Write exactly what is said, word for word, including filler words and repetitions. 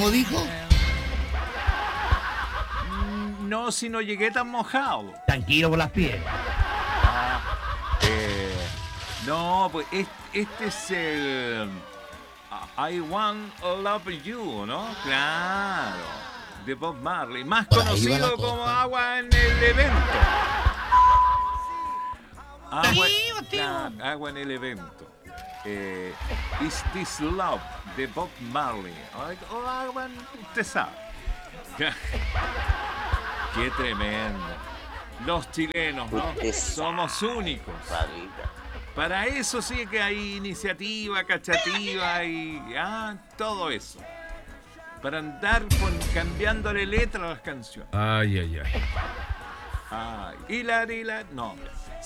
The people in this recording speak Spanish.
¿Cómo dijo? No, si no llegué tan mojado. Tranquilo por las piedras. Eh, no, pues este, este es el uh, I Want to Love You, ¿no? Claro, de Bob Marley, más Por ahí va la conocido cosa. como Agua en el Evento. Agua, Sí, tío. claro, Agua en el Evento. Eh, Is This Love de Bob Marley. O, o Agua, en- usted sabe. Qué tremendo. Los chilenos, ¿no? Usted Somos únicos. Papita. Para eso sí que hay iniciativa, cachativa y ah, todo eso. Para andar con, cambiándole letra a las canciones. Ay, ay, ay. Ay, y la, y la, no.